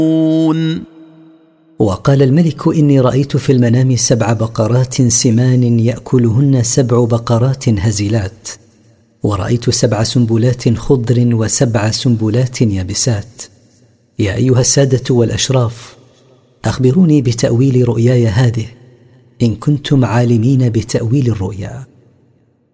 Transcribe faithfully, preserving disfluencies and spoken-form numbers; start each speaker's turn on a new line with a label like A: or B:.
A: وقال الملك: إني رأيت في المنام سبع بقرات سمان يأكلهن سبع بقرات هزيلات، ورأيت سبع سنبلات خضر وسبع سنبلات يابسات. يا أيها السادة والأشراف، أخبروني بتأويل رؤياي هذه إن كنتم عالمين بتأويل الرؤيا.